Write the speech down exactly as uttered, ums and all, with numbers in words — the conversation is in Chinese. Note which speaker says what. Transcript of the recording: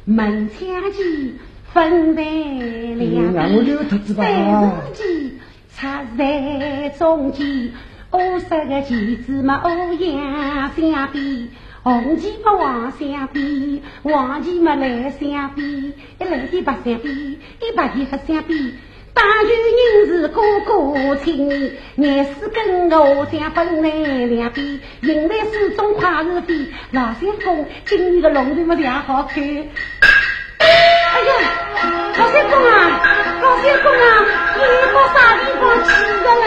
Speaker 1: 门前鸡分在两边，三只鸡插在中间，五十个鸡子嘛欧阳相比，红鸡嘛黄相比，黄鸡嘛蓝相比，一蓝的白相比，一白的黑相比。大举人是个个亲，眼屎跟我相分来两边，迎来始终快日飞，老相公今年的龙头么样好看。哎呀，老相公啊，老相公啊，你把啥地方去的了？